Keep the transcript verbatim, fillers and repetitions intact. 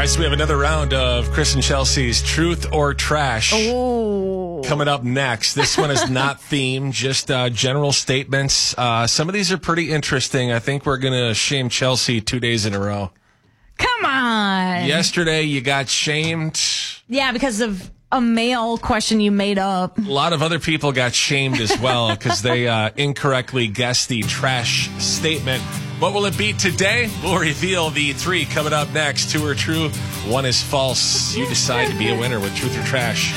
right, so we have another round of Chris and Chelsea's Truth or Trash. Oh. Coming up next. This one is not themed, just uh, general statements. Uh, some of these are pretty interesting. I think we're going to shame Chelsea two days in a row. Come on. Yesterday, you got shamed. Yeah, because of a male question you made up. A lot of other people got shamed as well because they uh, incorrectly guessed the trash statement. What will it be today? We'll reveal the three coming up next. Two are true, one is false. You decide to be a winner with Truth or Trash.